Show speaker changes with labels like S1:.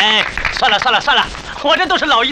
S1: 哎，算了，我这都是老一